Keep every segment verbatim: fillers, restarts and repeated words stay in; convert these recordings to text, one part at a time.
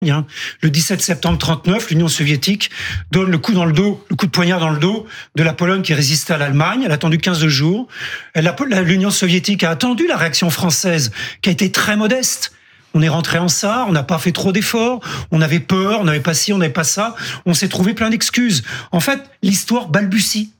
Le dix-sept septembre trente-neuf, l'Union soviétique donne le coup dans le dos, le coup de poignard dans le dos de la Pologne qui résistait à l'Allemagne. Elle a attendu quinze jours. L'Union soviétique a attendu la réaction française, qui a été très modeste. On est rentré en sarre, on n'a pas fait trop d'efforts, on avait peur, on n'avait pas ci, on n'avait pas ça. On s'est trouvé plein d'excuses. En fait, l'histoire balbutie.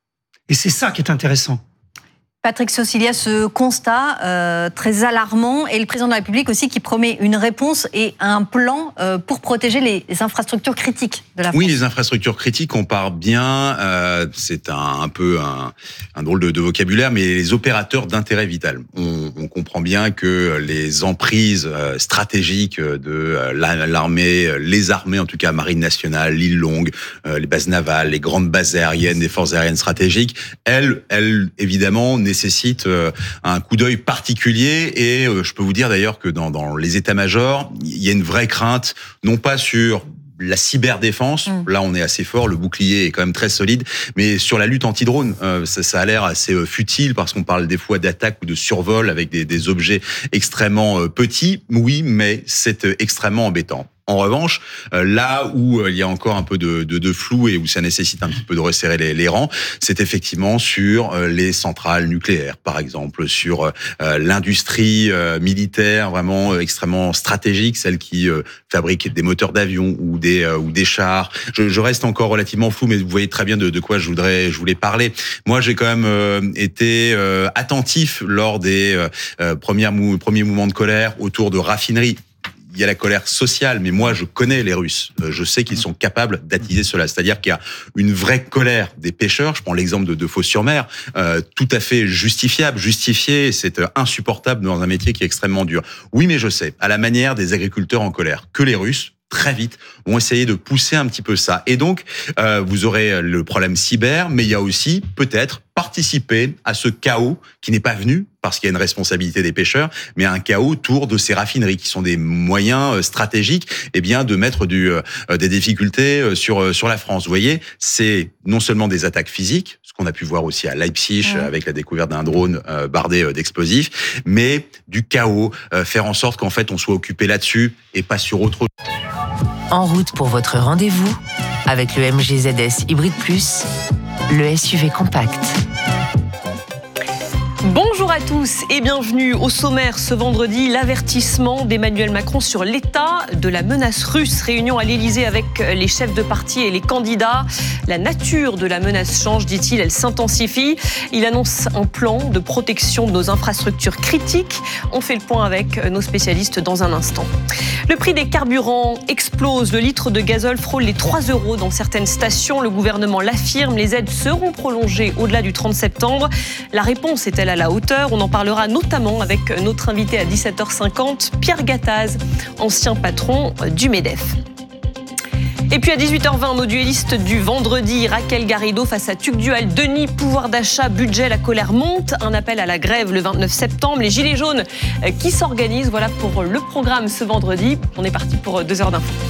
Et c'est ça qui est intéressant. Patrick Sauce, il y a ce constat euh, très alarmant et le président de la République aussi qui promet une réponse et un plan euh, pour protéger les, les infrastructures critiques de la France. Oui, les infrastructures critiques, on part bien, euh, c'est un, un peu un, un drôle de, de vocabulaire, mais les opérateurs d'intérêt vital. On, on comprend bien que les emprises euh, stratégiques de euh, l'armée, les armées, en tout cas Marine nationale, l'île Longue, euh, les bases navales, les grandes bases aériennes, les forces aériennes stratégiques, elles, elles évidemment, nécessite un coup d'œil particulier et je peux vous dire d'ailleurs que dans, dans les états-majors, il y a une vraie crainte, non pas sur la cyberdéfense, mmh. là on est assez fort, le bouclier est quand même très solide, mais sur la lutte anti-drone, euh, ça, ça a l'air assez futile parce qu'on parle des fois d'attaque ou de survol avec des, des objets extrêmement petits, oui, mais c'est extrêmement embêtant. En revanche, là où il y a encore un peu de, de, de flou et où ça nécessite un petit peu de resserrer les, les rangs, c'est effectivement sur les centrales nucléaires, par exemple, sur l'industrie militaire vraiment extrêmement stratégique, celle qui fabrique des moteurs d'avion ou des ou des chars. Je, je reste encore relativement flou, mais vous voyez très bien de, de quoi je voudrais je voulais parler. Moi, j'ai quand même euh, été euh, attentif lors des euh, premiers mou- premiers mouvements de colère autour de raffineries. Il y a la colère sociale, mais moi, je connais les Russes. Je sais qu'ils sont capables d'attiser cela. C'est-à-dire qu'il y a une vraie colère des pêcheurs. Je prends l'exemple de, de Fos-sur-Mer, euh, tout à fait justifiable, justifié. C'est insupportable dans un métier qui est extrêmement dur. Oui, mais je sais, à la manière des agriculteurs en colère, que les Russes, très vite, vont essayer de pousser un petit peu ça. Et donc, euh, vous aurez le problème cyber, mais il y a aussi, peut-être, participer à ce chaos qui n'est pas venu parce qu'il y a une responsabilité des pêcheurs, mais un chaos autour de ces raffineries qui sont des moyens stratégiques, eh bien, de mettre du, euh, des difficultés sur, sur la France. Vous voyez, c'est non seulement des attaques physiques, ce qu'on a pu voir aussi à Leipzig ouais. avec la découverte d'un drone euh, bardé d'explosifs, mais du chaos, euh, faire en sorte qu'en fait, on soit occupé là-dessus et pas sur autre chose. En route pour votre rendez-vous avec le M G Z S Hybrid Plus, le S U V compact. Bonjour à tous et bienvenue au sommaire ce vendredi, l'avertissement d'Emmanuel Macron sur l'état de la menace russe. Réunion à l'Élysée avec les chefs de parti et les candidats. La nature de la menace change, dit-il, elle s'intensifie. Il annonce un plan de protection de nos infrastructures critiques. On fait le point avec nos spécialistes dans un instant. Le prix des carburants explose. Le litre de gazole frôle les trois euros dans certaines stations. Le gouvernement l'affirme, les aides seront prolongées au-delà du trente septembre. La réponse est-elle à la hauteur? On en parlera notamment avec notre invité à dix-sept heures cinquante, Pierre Gattaz, ancien patron du MEDEF. Et puis à dix-huit heures vingt, nos duellistes du vendredi, Raquel Garrido face à Tugdual, Denis, pouvoir d'achat, budget, la colère monte. Un appel à la grève le vingt-neuf septembre. Les Gilets jaunes qui s'organisent. Voilà pour le programme ce vendredi. On est parti pour deux heures d'infos.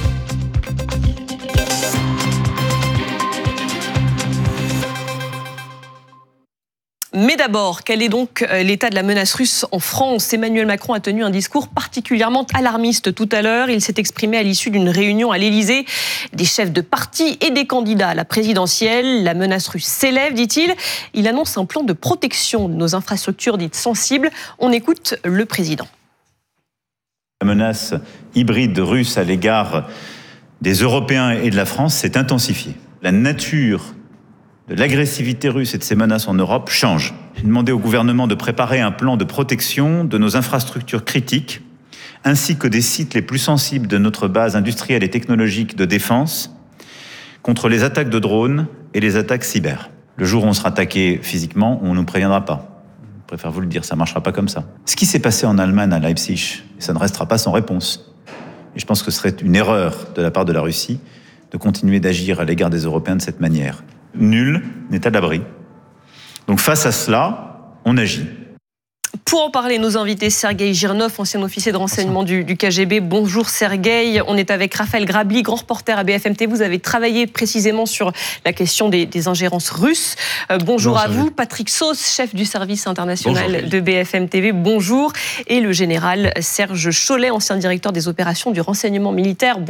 Mais d'abord, quel est donc l'état de la menace russe en France? Emmanuel Macron a tenu un discours particulièrement alarmiste tout à l'heure. Il s'est exprimé à l'issue d'une réunion à l'Élysée des chefs de parti et des candidats à la présidentielle. La menace russe s'élève, dit-il. Il annonce un plan de protection de nos infrastructures dites sensibles. On écoute le président. La menace hybride russe à l'égard des Européens et de la France s'est intensifiée. La nature de l'agressivité russe et de ses menaces en Europe change. J'ai demandé au gouvernement de préparer un plan de protection de nos infrastructures critiques, ainsi que des sites les plus sensibles de notre base industrielle et technologique de défense, contre les attaques de drones et les attaques cyber. Le jour où on sera attaqué physiquement, on ne nous préviendra pas. Je préfère vous le dire, ça ne marchera pas comme ça. Ce qui s'est passé en Allemagne à Leipzig, ça ne restera pas sans réponse. Et je pense que ce serait une erreur de la part de la Russie de continuer d'agir à l'égard des Européens de cette manière. Nul n'est à l'abri. Donc face à cela, on agit. Pour en parler, nos invités, Sergueï Girnov, ancien officier de renseignement du, du K G B. Bonjour Sergueï. On est avec Raphaël Grabli, grand reporter à B F M T. Vous avez travaillé précisément sur la question des, des ingérences russes. Euh, bonjour, bonjour à vous. Patrick Sauce, chef du service international bonjour, de B F M T V. Bonjour. Et le général Serge Chollet, ancien directeur des opérations du renseignement militaire.